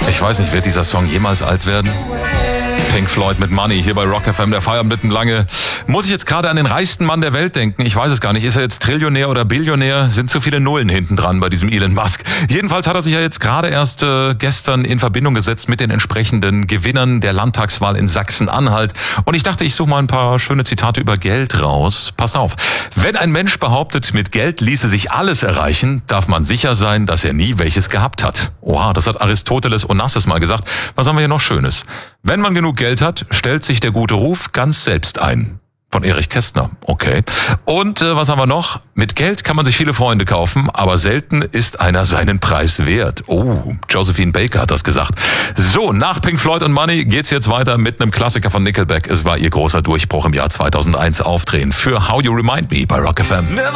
Ich weiß nicht, wird dieser Song jemals alt werden? Pink Floyd mit Money hier bei Rock FM, der Feierabend mitten lange. Muss ich jetzt gerade an den reichsten Mann der Welt denken? Ich weiß es gar nicht. Ist er jetzt Trillionär oder Billionär? Sind zu viele Nullen hinten dran bei diesem Elon Musk. Jedenfalls hat er sich ja jetzt gerade erst gestern in Verbindung gesetzt mit den entsprechenden Gewinnern der Landtagswahl in Sachsen-Anhalt. Und ich dachte, ich suche mal ein paar schöne Zitate über Geld raus. Passt auf. Wenn ein Mensch behauptet, mit Geld ließe sich alles erreichen, darf man sicher sein, dass er nie welches gehabt hat. Oha, das hat Aristoteles Onassis mal gesagt. Was haben wir hier noch Schönes? Wenn man genug Geld hat, stellt sich der gute Ruf ganz selbst ein. Von Erich Kästner, okay. Und was haben wir noch? Mit Geld kann man sich viele Freunde kaufen, aber selten ist einer seinen Preis wert. Oh, Josephine Baker hat das gesagt. So, nach Pink Floyd und Money geht's jetzt weiter mit einem Klassiker von Nickelback. Es war ihr großer Durchbruch im Jahr 2001 Aufdrehen für How You Remind Me bei Rock FM.